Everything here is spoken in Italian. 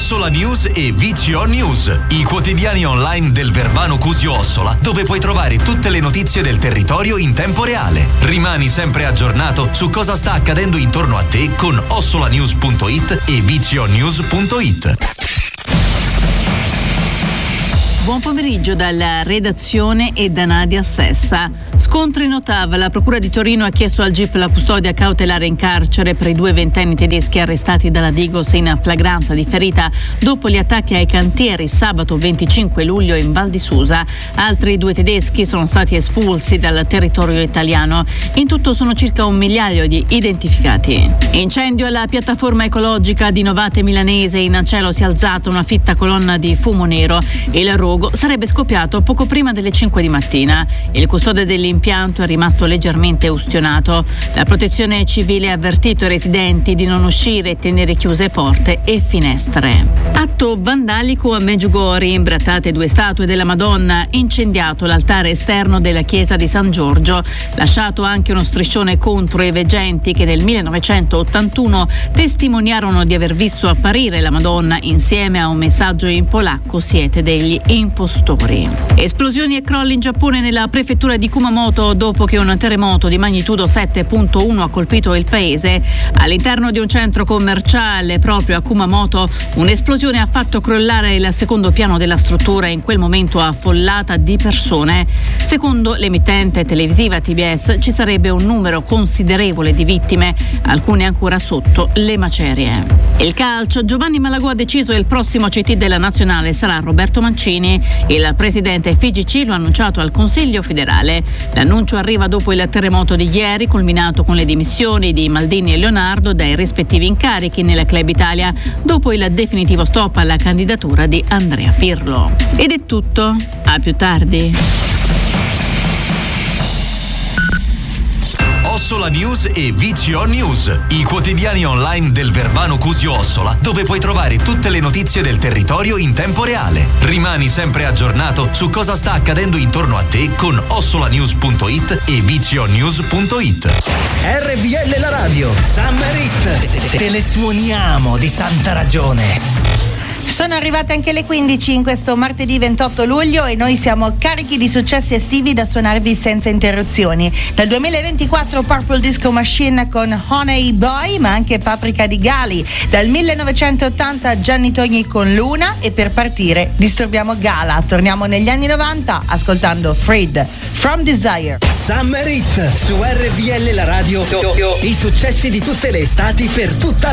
Ossola News e VCO News, i quotidiani online del Verbano Cusio Ossola, dove puoi trovare tutte le notizie del territorio in tempo reale. Rimani sempre aggiornato su cosa sta accadendo intorno a te con ossolanews.it e vconews.it. Buon pomeriggio dalla redazione e da Nadia Sessa. Scontro in Ottawa. La Procura di Torino ha chiesto al GIP la custodia cautelare in carcere per i 2 ventenni tedeschi arrestati dalla Digos in flagranza di ferita dopo gli attacchi ai cantieri sabato 25 luglio in Val di Susa. Altri 2 tedeschi sono stati espulsi dal territorio italiano. In tutto sono circa 1 migliaio di identificati. Incendio alla piattaforma ecologica di Novate Milanese. In cielo si è alzata una fitta colonna di fumo nero. Il rogo sarebbe scoppiato poco prima delle 5 di mattina. Il custode dell'impianto è rimasto leggermente ustionato. La protezione civile ha avvertito i residenti di non uscire e tenere chiuse porte e finestre. Atto vandalico a Medjugorje, imbrattate 2 statue della Madonna, incendiato l'altare esterno della chiesa di San Giorgio, lasciato anche uno striscione contro i veggenti che nel 1981 testimoniarono di aver visto apparire la Madonna insieme a un messaggio in polacco: siete degli impostori. Esplosioni e crolli in Giappone nella prefettura di Kumamoto dopo che un terremoto di magnitudo 7.1 ha colpito il paese. All'interno di un centro commerciale proprio a Kumamoto un'esplosione ha fatto crollare il secondo piano della struttura, in quel momento affollata di persone. Secondo l'emittente televisiva TBS ci sarebbe un numero considerevole di vittime, alcune ancora sotto le macerie. Il calcio. Giovanni Malagò ha deciso il prossimo CT della nazionale sarà Roberto Mancini. Il presidente FIGC lo ha annunciato al Consiglio federale. L'annuncio arriva dopo il terremoto di ieri, culminato con le dimissioni di Maldini e Leonardo dai rispettivi incarichi nella Club Italia, dopo il definitivo stop alla candidatura di Andrea Pirlo. Ed è tutto. A più tardi. Ossola News e VCO News, i quotidiani online del Verbano Cusio Ossola, dove puoi trovare tutte le notizie del territorio in tempo reale. Rimani sempre aggiornato su cosa sta accadendo intorno a te con ossolanews.it e vconews.it. RVL la radio, Summer Hit. Te le suoniamo di santa ragione. Sono arrivate anche le 15 in questo martedì 28 luglio e noi siamo carichi di successi estivi da suonarvi senza interruzioni. Dal 2024 Purple Disco Machine con Honey Boy, ma anche Paprika di Gali. Dal 1980 Gianni Togni con Luna, e per partire disturbiamo Gala. Torniamo negli anni 90 ascoltando Freed From Desire. Summer Hit su RVL la radio. I successi di tutte le estati per tutta